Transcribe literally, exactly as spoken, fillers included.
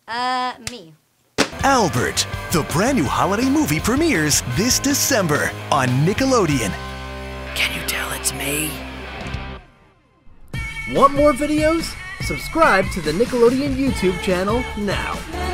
Uh, me. Albert, the brand new holiday movie premieres this December on Nickelodeon. Can you tell it's me? Want more videos? Subscribe to the Nickelodeon YouTube channel now.